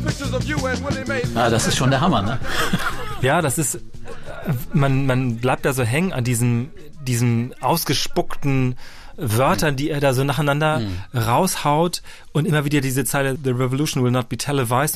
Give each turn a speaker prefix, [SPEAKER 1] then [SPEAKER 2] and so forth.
[SPEAKER 1] Ja, das ist schon der Hammer, ne?
[SPEAKER 2] Ja, das ist, man bleibt da so hängen an diesen ausgespuckten Wörtern, die er da so nacheinander raushaut und immer wieder diese Zeile, "The revolution will not be televised."